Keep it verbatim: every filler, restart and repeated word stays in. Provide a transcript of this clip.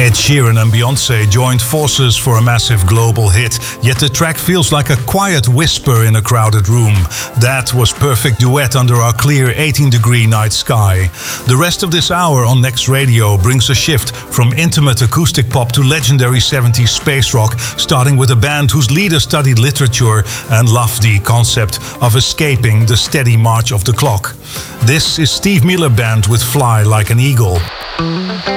Ed Sheeran and Beyoncé joined forces for a massive global hit, yet the track feels like a quiet whisper in a crowded room. That was Perfect Duet under our clear eighteen degree night sky. The rest of this hour on Next Radio brings a shift from intimate acoustic pop to legendary seventies space rock, starting with a band whose leader studied literature and loved the concept of escaping the steady march of the clock. This is Steve Miller Band with Fly Like an Eagle.